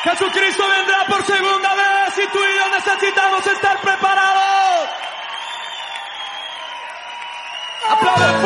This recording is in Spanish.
Jesucristo vendrá por segunda vez y tú y yo necesitamos estar preparados. ¡Aplausos!